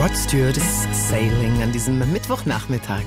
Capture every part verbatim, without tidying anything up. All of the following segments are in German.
Rod Stewart ist Sailing an diesem Mittwochnachmittag.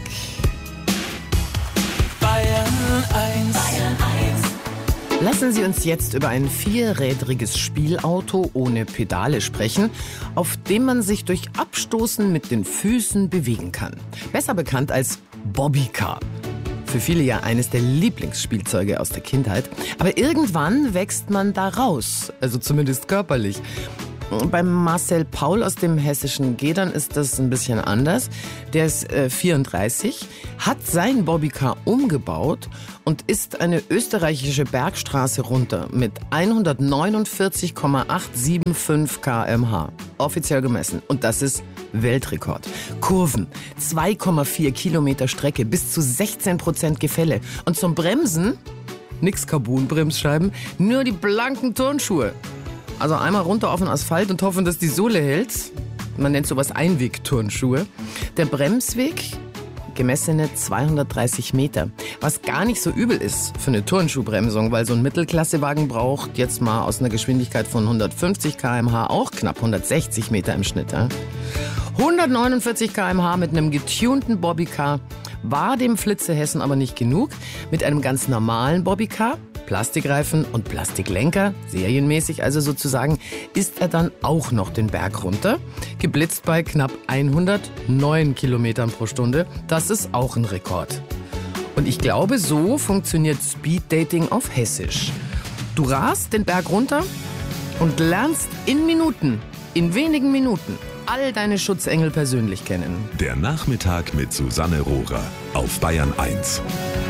Bayern eins. Bayern eins. Lassen Sie uns jetzt über ein vierrädriges Spielauto ohne Pedale sprechen, auf dem man sich durch Abstoßen mit den Füßen bewegen kann. Besser bekannt als Bobbycar. Für viele ja eines der Lieblingsspielzeuge aus der Kindheit. Aber irgendwann wächst man da raus, also zumindest körperlich. Beim Marcel Paul aus dem hessischen Gedern ist das ein bisschen anders. Der ist äh, vierunddreißig, hat sein Bobbycar umgebaut und ist eine österreichische Bergstraße runter mit hundertneunundvierzig Komma achthundertfünfundsiebzig Kilometer pro Stunde. Offiziell gemessen. Und das ist Weltrekord. Kurven, zwei Komma vier Kilometer Strecke, bis zu sechzehn Prozent Gefälle. Und zum Bremsen, nix Carbon-Bremsscheiben, nur die blanken Turnschuhe. Also einmal runter auf den Asphalt und hoffen, dass die Sohle hält. Man nennt sowas Einweg-Turnschuhe. Der Bremsweg, gemessene zweihundertdreißig Meter. Was gar nicht so übel ist für eine Turnschuhbremsung, weil so ein Mittelklassewagen braucht jetzt mal aus einer Geschwindigkeit von hundertfünfzig Kilometer pro Stunde auch knapp hundertsechzig Meter im Schnitt. Ja? hundertneunundvierzig Kilometer pro Stunde mit einem getunten Bobbycar war dem Flitze Hessen aber nicht genug. Mit einem ganz normalen Bobbycar, Plastikreifen und Plastiklenker, serienmäßig also sozusagen, ist er dann auch noch den Berg runter, geblitzt bei knapp hundertneun Kilometern pro Stunde. Das ist auch ein Rekord. Und ich glaube, so funktioniert Speeddating auf Hessisch. Du rast den Berg runter und lernst in Minuten, in wenigen Minuten, all deine Schutzengel persönlich kennen. Der Nachmittag mit Susanne Rohrer auf Bayern eins.